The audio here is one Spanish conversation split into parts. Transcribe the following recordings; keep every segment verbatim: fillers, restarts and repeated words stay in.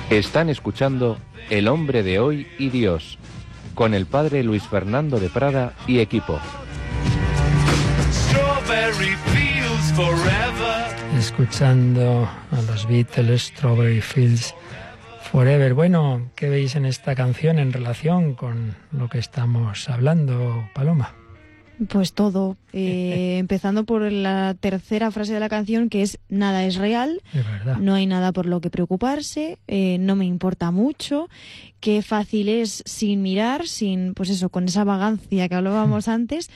Están escuchando El hombre de hoy y Dios, con el padre Luis Fernando de Prada y equipo. Escuchando a los Beatles, Strawberry Fields Forever. Bueno, ¿qué veis en esta canción en relación con lo que estamos hablando, Paloma? Pues todo, eh, empezando por la tercera frase de la canción, que es nada es real, Es verdad. No hay nada por lo que preocuparse, eh, no me importa mucho, qué fácil es sin mirar, sin, pues eso, con esa vagancia que hablábamos antes,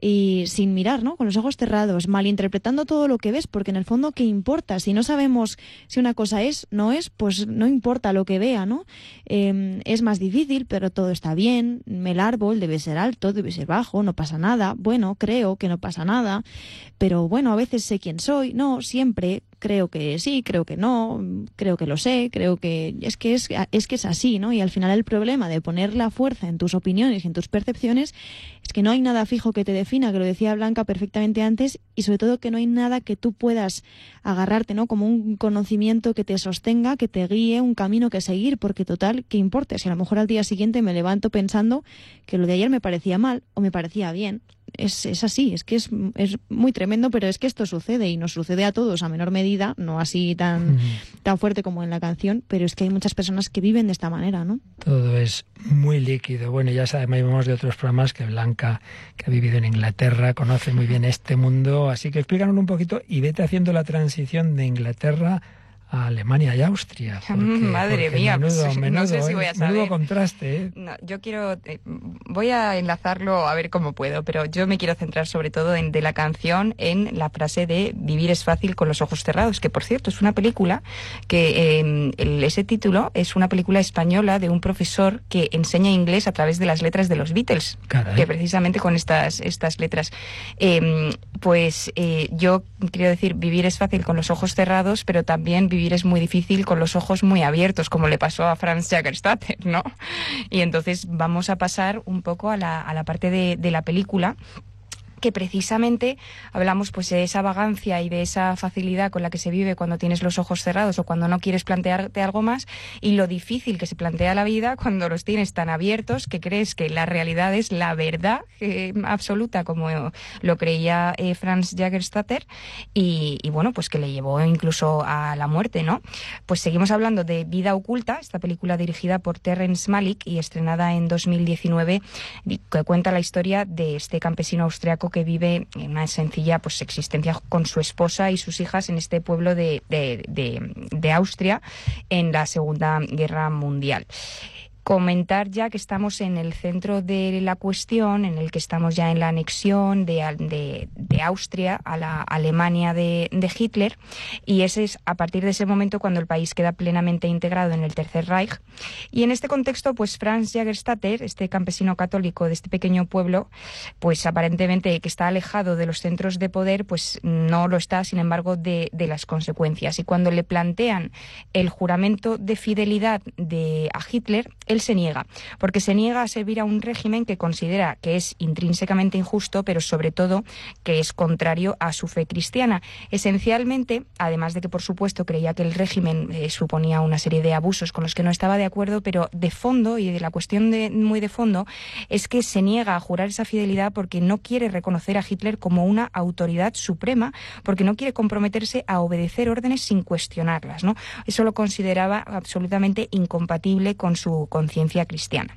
y sin mirar, ¿no? Con los ojos cerrados, malinterpretando todo lo que ves, porque en el fondo, ¿qué importa? Si no sabemos si una cosa es, no es, pues no importa lo que vea, ¿no? Eh, es más difícil, pero todo está bien, el árbol debe ser alto, debe ser bajo, no pasa nada, bueno, creo que no pasa nada, pero bueno, a veces sé quién soy, no, siempre creo que sí, creo que no, creo que lo sé, creo que es que es, es que es así, ¿no? Y al final el problema de poner la fuerza en tus opiniones y en tus percepciones es que no hay nada fijo que te defina, que lo decía Blanca perfectamente antes, y sobre todo que no hay nada que tú puedas agarrarte, ¿no? Como un conocimiento que te sostenga, que te guíe, un camino que seguir, porque total, ¿qué importa? Si a lo mejor al día siguiente me levanto pensando que lo de ayer me parecía mal o me parecía bien. Es, es así, es que es, es muy tremendo, pero es que esto sucede y nos sucede a todos a menor medida, no así tan, tan fuerte como en la canción, pero es que hay muchas personas que viven de esta manera, ¿no? Todo es muy líquido. Bueno, ya sabemos de otros programas que Blanca, que ha vivido en Inglaterra, conoce muy bien este mundo, así que explícanos un poquito y vete haciendo la transición de Inglaterra a Alemania y Austria. Porque, Madre porque mía, menudo, pues, menudo, no sé si voy a saber. Menudo contraste, ¿eh? No, yo quiero, eh, voy a enlazarlo a ver cómo puedo, pero yo me quiero centrar sobre todo en, de la canción en la frase de vivir es fácil con los ojos cerrados, que por cierto es una película que eh, el, ese título es una película española de un profesor que enseña inglés a través de las letras de los Beatles. Caray. Que precisamente con estas, estas letras. Eh, pues eh, yo quiero decir, vivir es fácil con los ojos cerrados, pero también vivir es muy difícil con los ojos muy abiertos, como le pasó a Franz Jägerstätter, ¿no? Y entonces vamos a pasar un poco a la, a la parte de, de la película, que precisamente hablamos pues de esa vagancia y de esa facilidad con la que se vive cuando tienes los ojos cerrados o cuando no quieres plantearte algo más, y lo difícil que se plantea la vida cuando los tienes tan abiertos que crees que la realidad es la verdad eh, absoluta, como lo creía eh, Franz Jägerstätter, y, y bueno, pues que le llevó incluso a la muerte, ¿no? Pues seguimos hablando de Vida oculta, esta película dirigida por Terrence Malick y estrenada en dos mil diecinueve, que cuenta la historia de este campesino austriaco que vive en una sencilla pues existencia con su esposa y sus hijas en este pueblo de, de, de, de Austria en la Segunda Guerra Mundial. Comentar ya que estamos en el centro de la cuestión, en el que estamos ya en la anexión de, de, de Austria a la Alemania de, de Hitler, y ese es a partir de ese momento cuando el país queda plenamente integrado en el Tercer Reich. Y en este contexto, pues Franz Jägerstätter, este campesino católico de este pequeño pueblo, pues aparentemente que está alejado de los centros de poder, pues no lo está, sin embargo, de, de las consecuencias. Y cuando le plantean el juramento de fidelidad de, a Hitler, él se niega, porque se niega a servir a un régimen que considera que es intrínsecamente injusto, pero sobre todo que es contrario a su fe cristiana. Esencialmente, además de que por supuesto creía que el régimen eh, suponía una serie de abusos con los que no estaba de acuerdo, pero de fondo, y de la cuestión de, muy de fondo, es que se niega a jurar esa fidelidad porque no quiere reconocer a Hitler como una autoridad suprema, porque no quiere comprometerse a obedecer órdenes sin cuestionarlas, ¿no? Eso lo consideraba absolutamente incompatible con su conciencia cristiana.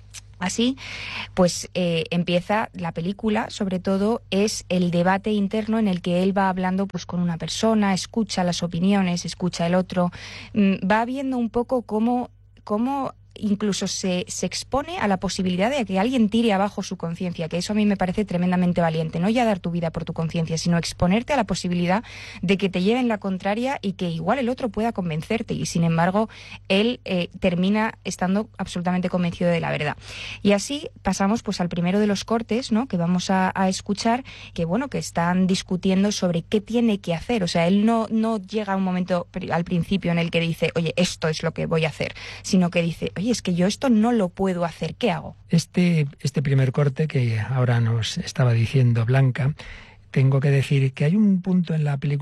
Así, pues eh, empieza la película, sobre todo es el debate interno en el que él va hablando pues con una persona, escucha las opiniones, escucha el otro, mmm, va viendo un poco cómo, cómo incluso se, se expone a la posibilidad de que alguien tire abajo su conciencia, que eso a mí me parece tremendamente valiente, no ya dar tu vida por tu conciencia, sino exponerte a la posibilidad de que te lleven la contraria y que igual el otro pueda convencerte, y sin embargo él eh, termina estando absolutamente convencido de la verdad. Y así pasamos pues al primero de los cortes, ¿no?, que vamos a, a escuchar, que bueno, que están discutiendo sobre qué tiene que hacer. O sea, él no, no llega a un momento al principio en el que dice, oye, esto es lo que voy a hacer, sino que dice, oye, es que yo esto no lo puedo hacer, ¿qué hago? Este, este primer corte que ahora nos estaba diciendo Blanca, tengo que decir que hay un punto en la película